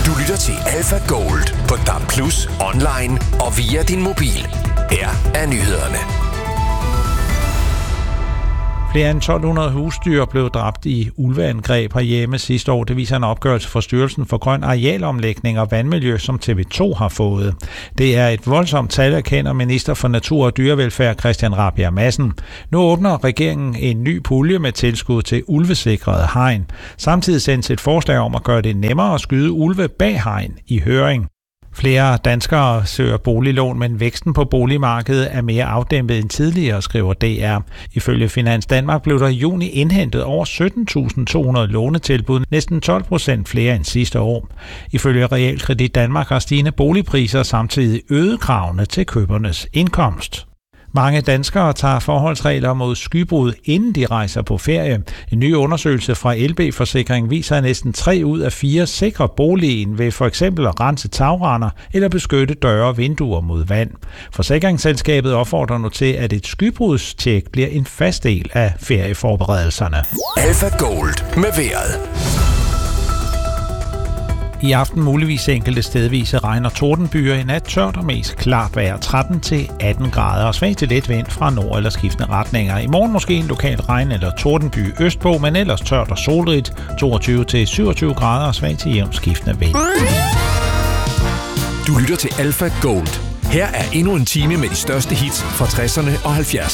Du lytter til Alpha Gold på DAB+, online og via din mobil. Her er nyhederne. Flere end 1200 husdyr blev dræbt i ulveangreb herhjemme sidste år. Det viser en opgørelse fra Styrelsen for Grøn Arealomlægning og Vandmiljø, som TV2 har fået. Det er et voldsomt tal, erkender minister for Natur og Dyrevelfærd Christian Rabjerg Madsen. Nu åbner regeringen en ny pulje med tilskud til ulvesikrede hegn. Samtidig sendes et forslag om at gøre det nemmere at skyde ulve bag hegn i høring. Flere danskere søger boliglån, men væksten på boligmarkedet er mere afdæmpet end tidligere, skriver DR. Ifølge Finans Danmark blev der i juni indhentet over 17.200 lånetilbud, næsten 12% flere end sidste år. Ifølge Realkredit Danmark har stigende boligpriser samtidig øget kravene til købernes indkomst. Mange danskere tager forholdsregler mod skybrud, inden de rejser på ferie. En ny undersøgelse fra LB Forsikring viser, at næsten 3 ud af 4 sikrer boligen ved for eksempel at rense tagrender eller beskytte døre og vinduer mod vand. Forsikringsselskabet opfordrer nu til, at et skybrudstjek bliver en fast del af ferieforberedelserne. Alpha Gold med vejret. I aften muligvis enkelte stedvise regn og tordenbyer. I nat tørt og mest klart vejr, 13-18 grader og svag til let vind fra nord- eller skiftende retninger. I morgen måske en lokal regn- eller tordenby østpå, men ellers tørt og solrigt, 22-27 grader og svag til jævnt skiftende vind. Du lytter til Alpha Gold. Her er endnu en time med de største hits fra 60'erne og 70'erne.